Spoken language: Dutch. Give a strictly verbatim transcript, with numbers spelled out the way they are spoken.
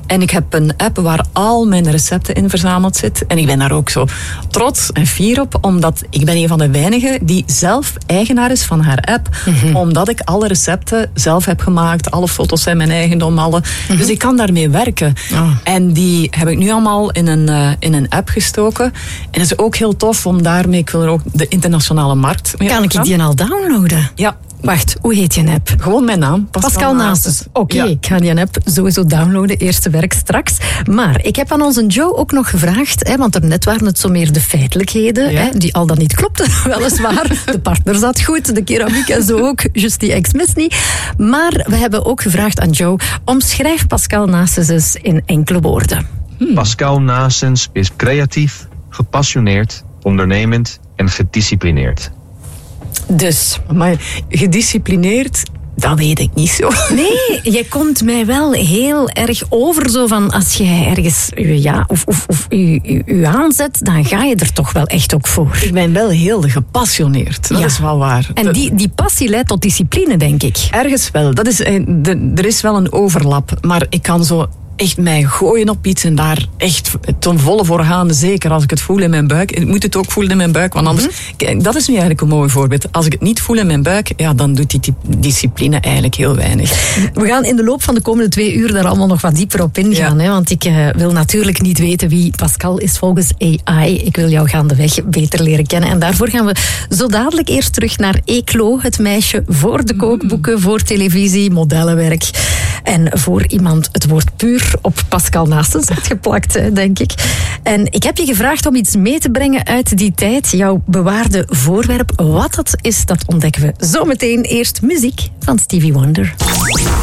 En ik heb een app waar al mijn recepten in verzameld zit. En ik ben daar ook zo trots en fier op, omdat ik ben een van de weinigen die zelf eigenaar is van haar app. Mm-hmm. Omdat ik alle recepten zelf heb gemaakt. Alle foto's zijn mijn eigendom. Alle. Mm-hmm. Dus ik kan daarmee werken. Oh. En die heb ik nu allemaal in een, uh, in een app gestoken. En dat is ook heel tof om daarmee, ik wil er ook de internationale markt mee Kan ik die al downloaden? Ja. Wacht, hoe heet je app? Gewoon mijn naam. Pascal, Pascal Naastens. Oké, okay, ja. Ik ga die app sowieso downloaden. Eerste werk straks. Maar ik heb aan onze Joe ook nog gevraagd, hè, want daarnet waren het zo meer de feitelijkheden, ja. hè, die al dan niet klopten, weliswaar. De partner zat goed, de keramiek en zo ook. Just die ex-mis niet. Maar we hebben ook gevraagd aan Joe, omschrijf Pascal Naastens eens in enkele woorden. Hmm. Pascal Naastens is creatief, gepassioneerd, ondernemend en gedisciplineerd. Dus. Maar gedisciplineerd, dat weet ik niet zo. Nee, jij komt mij wel heel erg over zo van als jij ergens ja, of, of, of u, u, u aanzet, dan ga je er toch wel echt ook voor. Ik ben wel heel gepassioneerd, dat ja. is wel waar. En die, die passie leidt tot discipline, denk ik. Ergens wel. Dat is, de, er is wel een overlap, maar ik kan zo echt mij gooien op iets en daar echt ten volle voor gaan. Zeker als ik het voel in mijn buik. Ik moet het ook voelen in mijn buik, want anders... Mm-hmm. Kijk, dat is nu eigenlijk een mooi voorbeeld. Als ik het niet voel in mijn buik, ja, dan doet die discipline eigenlijk heel weinig. We gaan in de loop van de komende twee uur daar allemaal nog wat dieper op ingaan. Ja. Hè, want ik uh, wil natuurlijk niet weten wie Pascal is volgens A I. Ik wil jou gaandeweg beter leren kennen. En daarvoor gaan we zo dadelijk eerst terug naar Eclo. Het meisje voor de kookboeken, voor televisie, modellenwerk. En voor iemand het woord puur op Pascal Naastens had geplakt, denk ik. En ik heb je gevraagd om iets mee te brengen uit die tijd. Jouw bewaarde voorwerp. Wat dat is, dat ontdekken we zometeen. Eerst muziek van Stevie Wonder.